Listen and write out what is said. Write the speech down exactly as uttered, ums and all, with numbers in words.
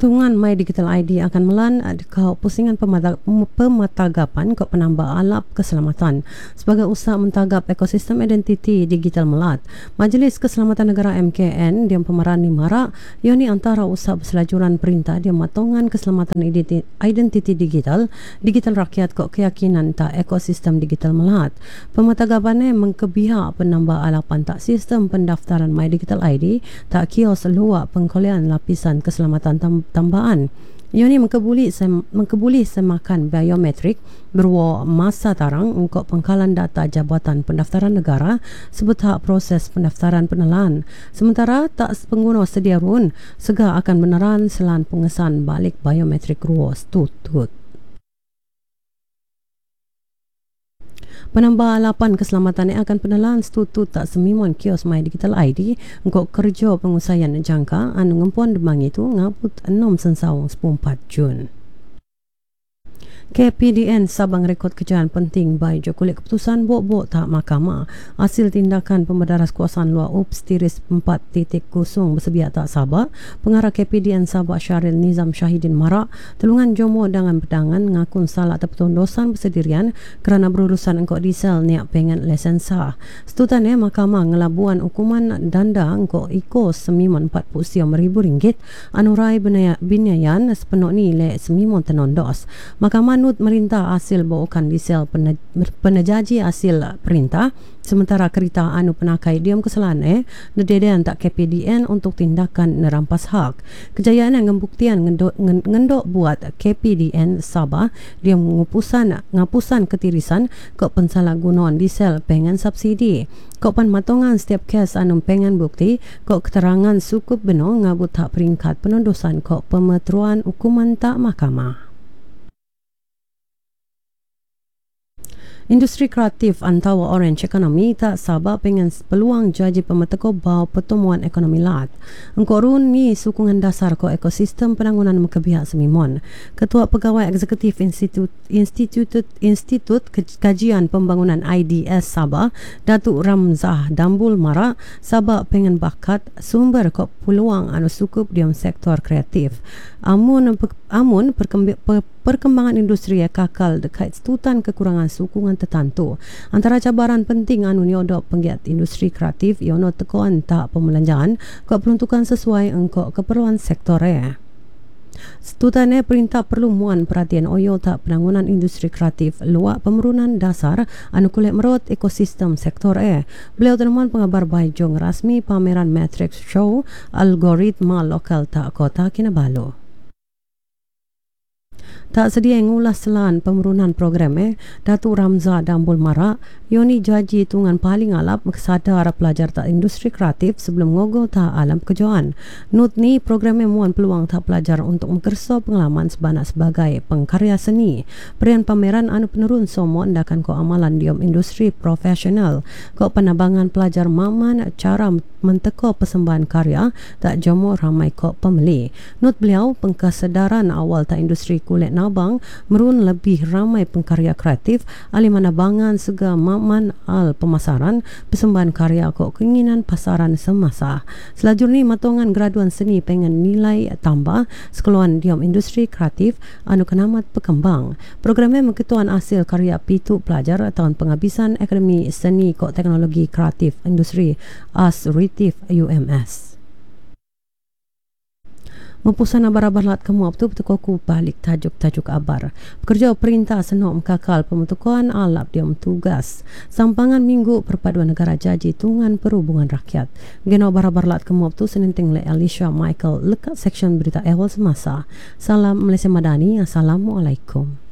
Tungan My Digital I D akan melan kau pusingan pemata- pematagapan kau penambah alap keselamatan sebagai usaha mentagap ekosistem identiti digital melat. Majlis Keselamatan Negara M K N diam pemeran ni marak ioni antara usaha perselajuran perintah dia matongan keselamatan identiti, identiti digital digital rakyat kau keyakinan tak ekosistem digital melat. Pematagapannya mengkebihak penambah alapan tak sistem pendaftaran My Digital I D tak kios luak pengkolean lapisan keselamatan tam- tambahan. Ioni mengkebuli sem, mengkebuli semakan biometrik berwa masa tarang untuk pengkalan data Jabatan Pendaftaran Negara sebut hak proses pendaftaran penelan. Sementara tak pengguna sedia run sega akan beneran selan pengesan balik biometrik ruas tutut. Penambah alapan keselamatan ini akan penelan setutut tak semimon kios My Digital I D untuk kerja pengusahaan jangka anu ngempuan demang itu ngaput enam sensawang sepuluh empat Jun. K P D N Sabang rekod kejayaan penting baik jokulik keputusan bok-bok tak mahkamah hasil tindakan pembedaras kuasaan luar U P S Tiris empat titik kosong bersebiak tak Sabah. Pengarah K P D N Sabah Syaril Nizam Syahidin marak telungan jomo dengan pedangan ngakun salah terpetundosan bersendirian kerana berurusan engkau diesel niak pengen lesen sah. Setutannya mahkamah ngelabuan hukuman danda engkau ikos semimon empat puluh ribu ringgit anurai binayan sepenuh ni le semimon tenondos. Mahkamah nut merintah hasil bawakan diesel penejaji hasil perintah sementara kereta anu penakai diam kesalahan eh nededean tak K P D N untuk tindakan nerampas hak. Kejayaan yang ngembuktian ngendok, ngendok buat K P D N Sabah dia ngapusan ngapusan ketirisan ke pensalahgunaan diesel pengen subsidi. Kok pan matongan setiap kes anu pengen bukti kok keterangan cukup benar ngabut hak peringkat penundusan kok pemeteruan hukuman tak mahkamah. Industri kreatif antawa Orange Economy tak Sabah pengen peluang jadi pemeteko bau pertemuan ekonomi lat. Engkau run ni sokongan dasar ko ekosistem penanggunan mekebihak semimon. Ketua Pegawai Eksekutif Institut Institut Institut Kajian Pembangunan I D S Sabah, Datuk Ramzah Dambul marak Sabah pengen bakat sumber ko peluang anu cukup di sektor kreatif. Amun amun perkembangan industri yang kakal dekat setutan kekurangan sokongan tertentu. Antara cabaran penting anu niodok penggiat industri kreatif iono tekoan tak pembelanjaan kau peruntukan sesuai engkau keperluan sektornya. Setutannya perintah perlu muan perhatian oyo tak penanggunan industri kreatif luak pemerunan dasar anu kulit merot ekosistem sektor E. Beliau temuan pengabar Baijong rasmi pameran Matrix Show algoritma lokal tak Kota Kinabalu. Tak sedia ngulas selan pemerunan program eh, Datuk Ramzah Dambul marak Yoni jaji hitungan paling alap kesadar pelajar tak industri kreatif sebelum ngogo tak alam pekerjaan. Nut ni program muan peluang tak pelajar untuk mengerso pengalaman sebanak sebagai pengkarya seni. Perian pameran anu penurun somo ndakan ko amalan diom industri profesional. Ko penabangan pelajar maman cara menteko persembahan karya tak jomo ramai ko pembeli. Nut beliau pengkesedaran awal tak industri kulit Nabang merun lebih ramai pengkarya kreatif ahli manabangan sega maman al pemasaran persembahan karya kok keinginan pasaran semasa. Selanjutnya matongan graduan seni pengen nilai tambah sekeluan diam industri kreatif anu kenamat berkembang. Programnya mengetuan hasil karya pitu pelajar tahun penghabisan Akademi Seni kok Teknologi Kreatif Industri Asritif U M S. Mempusan abar-abar lat kamu tu bertukuku balik tajuk-tajuk abar. Pekerja perintah senok mekakal pembentukan alap diam tugas. Sampangan minggu perpaduan negara jaji tungan perhubungan rakyat. Geno abar-abar lat kamu tu senenting le Alicia Michael lekat seksyen berita awal semasa. Salam Malaysia Madani. Assalamualaikum.